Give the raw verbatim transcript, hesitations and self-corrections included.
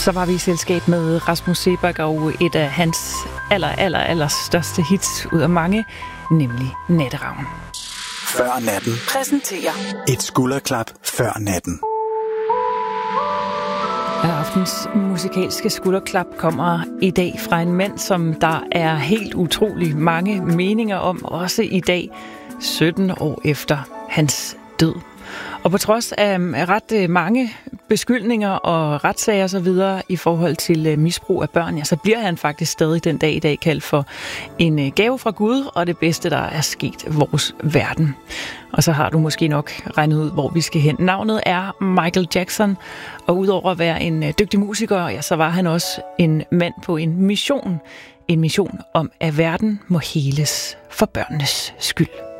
Så var vi i selskab med Rasmus Seebach og et af hans aller, aller, aller største hits ud af mange, nemlig Natteravn. Før natten. Præsenterer et skulderklap før natten. Aftens musikalske skulderklap kommer i dag fra en mand, som der er helt utrolig mange meninger om, også i dag, sytten år efter hans død. Og på trods af ret mange beskyldninger og retssager og så videre i forhold til misbrug af børn, ja, så bliver han faktisk stadig den dag i dag kaldt for en gave fra Gud og det bedste, der er sket vores verden. Og så har du måske nok regnet ud, hvor vi skal hen. Navnet er Michael Jackson, og udover at være en dygtig musiker, ja, så var han også en mand på en mission. En mission om, at verden må heles for børnenes skyld.